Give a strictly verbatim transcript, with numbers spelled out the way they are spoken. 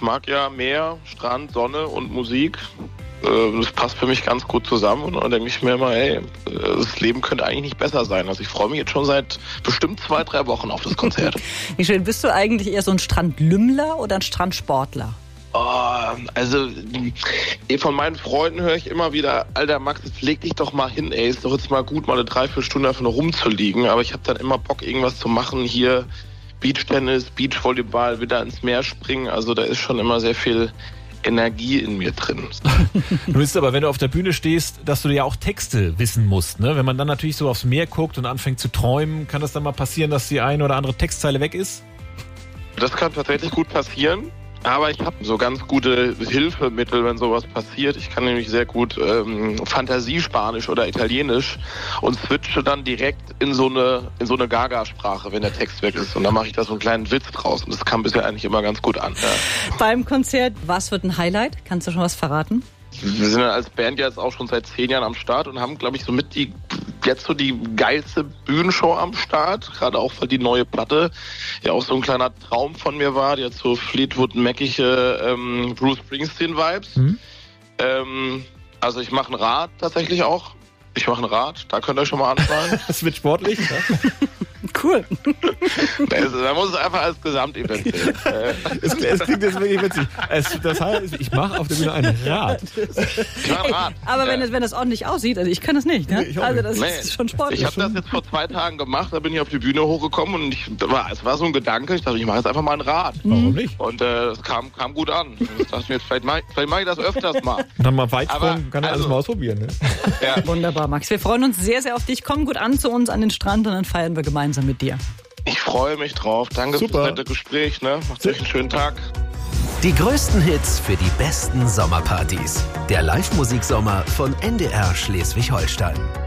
ich mag ja Meer, Strand, Sonne und Musik. Das passt für mich ganz gut zusammen und dann denke ich mir immer, ey, das Leben könnte eigentlich nicht besser sein. Also ich freue mich jetzt schon seit bestimmt zwei, drei Wochen auf das Konzert. Wie schön, bist du eigentlich eher so ein Strandlümmler oder ein Strandsportler? Oh, also von meinen Freunden höre ich immer wieder, Alter Max, jetzt leg dich doch mal hin, ey, ist doch jetzt mal gut, mal eine Dreiviertelstunde einfach nur rumzuliegen. Aber ich habe dann immer Bock, irgendwas zu machen hier. Beachtennis, Beachvolleyball, wieder ins Meer springen. Also da ist schon immer sehr viel Energie in mir drin. Du bist aber, wenn du auf der Bühne stehst, dass du ja auch Texte wissen musst. Ne? Wenn man dann natürlich so aufs Meer guckt und anfängt zu träumen, kann das dann mal passieren, dass die eine oder andere Textzeile weg ist? Das kann tatsächlich gut passieren. Aber ich habe so ganz gute Hilfemittel, wenn sowas passiert. Ich kann nämlich sehr gut ähm, Fantasiespanisch oder Italienisch und switche dann direkt in so eine in so eine Gaga-Sprache, wenn der Text weg ist. Und dann mache ich da so einen kleinen Witz draus. Und das kam bisher eigentlich immer ganz gut an. Ja. Beim Konzert, was wird ein Highlight? Kannst du schon was verraten? Wir sind ja als Band jetzt auch schon seit zehn Jahren am Start und haben, glaube ich, somit die jetzt so die geilste Bühnenshow am Start. Gerade auch, weil die neue Platte ja auch so ein kleiner Traum von mir war. Die hat so Fleetwood-Mackige ähm, Bruce Springsteen-Vibes. Mhm. Ähm, also ich mache ein Rad tatsächlich auch. Ich mache ein Rad, da könnt ihr schon mal anfangen. Das wird sportlich, ja? Cool. Da muss es einfach als Gesamtevent sehen. Es, es klingt jetzt wirklich witzig. Es, das heißt, ich mache auf der Bühne ein Rad. Ich mach ein Rad. Aber wenn, das, wenn das ordentlich aussieht, also ich kann das nicht. Ne? Nee, also das nee. ist schon sportlich. Ich habe das jetzt vor zwei Tagen gemacht, da bin ich auf die Bühne hochgekommen und ich, da war, es war so ein Gedanke, ich dachte, ich mache jetzt einfach mal ein Rad. Warum nicht? Und äh, das kam, kam gut an. Ich dachte mir, jetzt, vielleicht mache ich, mach ich das öfters mal. Und dann mal Weitsprung, Aber, kann er also, alles mal ausprobieren. Ne? Ja. Wunderbar, Max. Wir freuen uns sehr, sehr auf dich. Komm gut an zu uns an den Strand und dann feiern wir gemeinsam mit dir. Ich freue mich drauf. Danke Super. fürs nette Gespräch. Ne? Macht euch einen schönen Tag. Die größten Hits für die besten Sommerpartys. Der Live-Musik-Sommer von N D R Schleswig-Holstein.